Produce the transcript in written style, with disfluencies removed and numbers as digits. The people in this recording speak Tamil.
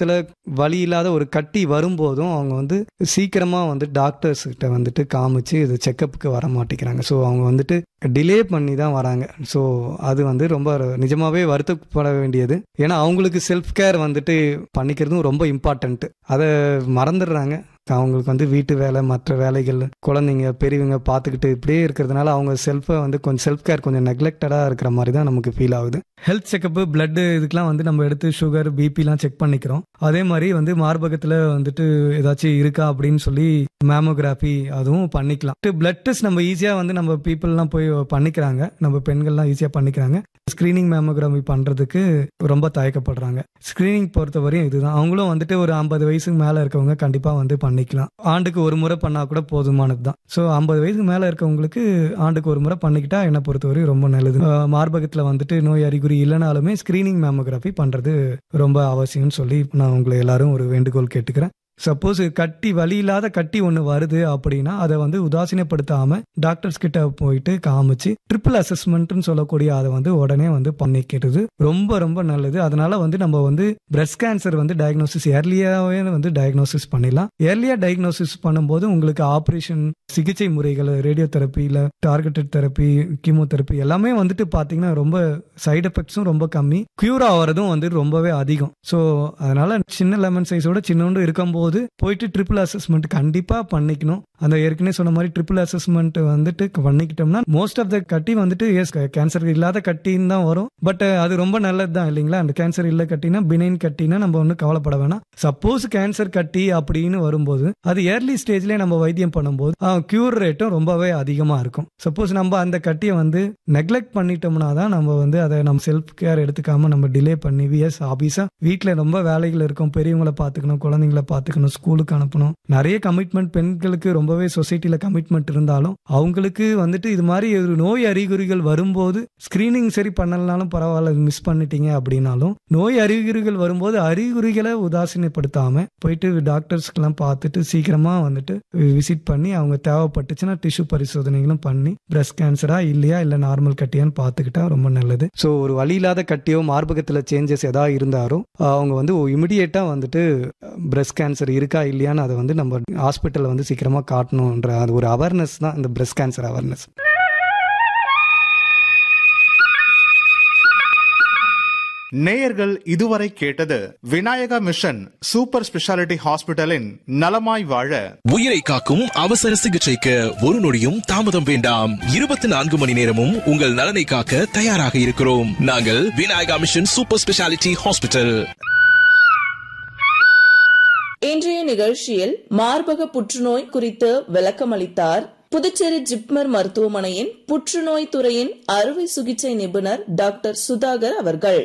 மார்பகத்துல வலி இல்லாத ஒரு கட்டி வரும்போதும் அவங்க வந்து சீக்கிரமா வந்து டாக்டர்ஸ் கிட்ட வந்துட்டு காமிச்சு இது செக்கப்புக்கு வர மாட்டேங்கிறாங்க. ஸோ அவங்க வந்துட்டு டிலே பண்ணி தான் வராங்க. ஸோ அது வந்து ரொம்ப நிஜமாவே வருத்தப்பட வேண்டியது. ஏன்னா அவங்களுக்கு செல்ஃப் கேர் வந்துட்டு பண்ணிக்கிறதும் ரொம்ப இம்பார்ட்டன்ட். அதை மறந்துடுறாங்க. அவங்களுக்கு வந்து வீட்டு வேலை, மற்ற வேலைகள், குழந்தைங்க பெரியவங்க பார்த்துக்கிட்டு இப்படியே இருக்கிறதுனால அவங்க செல்ஃபை வந்து கொஞ்சம் செல்ஃப் கேர் கொஞ்சம் நெக்லெக்டடாக இருக்கிற மாதிரி தான் நமக்கு ஃபீல் ஆகுது. ஹெல்த் செக்கப்பு, பிளட்டு இதுக்கெல்லாம் வந்து நம்ம எடுத்து சுகர், பிபிலாம் செக் பண்ணிக்கிறோம். அதே மாதிரி வந்து மார்பகத்தில் வந்துட்டு ஏதாச்சும் இருக்கா அப்படின்னு சொல்லி மேமோகிராஃபி அதுவும் பண்ணிக்கலாம். பிளட் டெஸ்ட் நம்ம ஈஸியாக வந்து நம்ம பீப்புளெலாம் போய் பண்ணிக்கிறாங்க. நம்ம பெண்கள்லாம் ஈஸியாக பண்ணிக்கிறாங்க. ஸ்கிரீனிங் மேமோகிராஃபி பண்ணுறதுக்கு ரொம்ப தயக்கப்படுறாங்க. ஸ்கிரீனிங் பொறுத்தவரையும் இதுதான். அவங்களும் வந்துட்டு ஒரு 50 வயசுக்கு மேலே இருக்கவங்க கண்டிப்பாக வந்து பண்ணிக்கலாம். ஆண்டுக்கு ஒரு முறை பண்ணால் கூட போதுமானது தான். ஸோ 50 வயசுக்கு மேலே இருக்கவங்களுக்கு ஆண்டுக்கு ஒரு முறை பண்ணிக்கிட்டா என்னை பொறுத்தவரையும் ரொம்ப நல்லது. மார்பகத்தில் வந்துட்டு நோய் அறிகுறி இல்லைனாலுமே ஸ்கிரீனிங் மேமோகிராஃபி பண்ணுறது ரொம்ப அவசியம்னு சொல்லி நான் உங்களை எல்லாரும் ஒரு வேண்டுகோள் கேட்டுக்கிறேன். சப்போஸ் கட்டி வலி இல்லாத கட்டி ஒன்று வருது அப்படின்னா அதை வந்து உதாசீனப்படுத்தாம டாக்டர்ஸ் கிட்ட போயிட்டு காமிச்சு ட்ரிபிள் அசஸ்மெண்ட்னு சொல்லக்கூடிய அதை வந்து உடனே வந்து பண்ணிக்கிறது ரொம்ப ரொம்ப நல்லது. அதனால வந்து நம்ம வந்து பிரஸ்ட் கேன்சர் வந்து டயக்னோசிஸ் ஏர்லியாவே வந்து டயக்னோசிஸ் பண்ணிடலாம். ஏர்லியா டயக்னோசிஸ் பண்ணும்போது உங்களுக்கு ஆப்ரேஷன் சிகிச்சை முறைகள், ரேடியோ தெரப்பி, இல்லை டார்கெட்டட் தெரப்பி, கீமோதெரப்பி எல்லாமே வந்துட்டு பார்த்தீங்கன்னா ரொம்ப சைடு எஃபெக்ட்ஸும் ரொம்ப கம்மி, கியூர் ஆகிறதும் வந்து ரொம்பவே அதிகம். ஸோ அதனால சின்ன லெமன் சைஸோட சின்னோண்டு இருக்கும்போது போயிட்டு ட்ரிபிள் அசஸ்மெண்ட் கண்டிப்பா பண்ணிக்கணும். அந்த ஏற்கனவே சொன்ன மாதிரி ட்ரிபிள் அசஸ்மெண்ட் வந்துட்டு பண்ணிக்கிட்டோம்னா மோஸ்ட் ஆஃப் த கட்டி வந்துட்டு கேன்சர் இல்லாத கட்டின்னு தான் வரும். பட் அது ரொம்ப நல்லது தான் இல்லைங்களா? அந்த கேன்சர் இல்ல கட்டினா, பினைன் கட்டினா நம்ம ஒன்றும் கவலைப்பட வேணாம். சப்போஸ் கேன்சர் கட்டி அப்படின்னு வரும்போது அது ஏர்லி ஸ்டேஜ்லேயே நம்ம வைத்தியம் பண்ணும்போது கியூர் ரேட்டும் ரொம்பவே அதிகமா இருக்கும். சப்போஸ் நம்ம அந்த கட்டியை வந்து நெக்லெக்ட் பண்ணிட்டோம்னா தான் நம்ம வந்து அதை நம்ம செல்ஃப் கேர் எடுத்துக்காம நம்ம டிலே பண்ணி ஆபீஸா வீட்டில் ரொம்ப வேலைகள் இருக்கும், பெரியவங்களை பார்த்துக்கணும், குழந்தைங்களை பார்த்துக்கணும், ஸ்கூலுக்கு அனுப்பணும், நிறைய கமிட்மெண்ட் பெண்களுக்கு ரொம்பவே சொசைட்டில கமிட்மெண்ட் இருந்தாலும் அவங்களுக்கு வந்துட்டு இது மாதிரி ஒரு நோய் அறிகுறிகள் வரும்போது ஸ்கிரீனிங் சரி பண்ணலனாலும் பரவாயில்ல, மிஸ் பண்ணிட்டீங்க அப்படின்னாலும் நோய் அறிகுறிகள் வரும்போது அறிகுறிகளை உதாசீனப்படுத்தாம போயிட்டு டாக்டர்ஸ்க்கெல்லாம் பார்த்துட்டு சீக்கிரமா வந்துட்டு விசிட் பண்ணி அவங்க தேவைப்பட்டுச்சுன்னா டிஷ்யூ பரிசோதனைகளும் பண்ணி பிரஸ்ட் கேன்சரா இல்லையா இல்ல நார்மல் கட்டியான்னு பார்த்துக்கிட்டா ரொம்ப நல்லது. ஸோ ஒரு வலி இல்லாத கட்டியோ மார்பகத்தில் சேஞ்சஸ் ஏதாவது இருந்தாலும் அவங்க வந்து இமிடியேட்டா வந்துட்டு பிரஸ்ட் கேன்சர் இருக்கா இல்லையான்னு அதை வந்து நம்ம ஹாஸ்பிட்டலில் வந்து சீக்கிரமா காட்டணும்ன்ற அது ஒரு அவேர்னஸ் தான் இந்த பிரஸ்ட் கேன்சர் அவேர்னஸ். நேயர்கள் இதுவரை கேட்டது விநாயகா மிஷன் சூப்பர் ஸ்பெஷாலிட்டி ஹாஸ்பிட்டலின் நலமாய் வாழ. உயிரை காக்கும் அவசர சிகிச்சைக்கு ஒரு நொடியும் தாமதம் வேண்டாம். 24 மணி நேரமும் உங்கள் நலனை காக்க தயாராக இருக்கிறோம். நாங்கள் Vinayaka mission super speciality hospital. இன்றைய நிகழ்ச்சியில் மார்பக புற்றுநோய் குறித்து விளக்கமளித்தார் புதுச்சேரி ஜிப்மர் மருத்துவமனையின் புற்றுநோய் துறையின் அறுவை சிகிச்சை நிபுணர் டாக்டர் சுதாகர் அவர்கள்.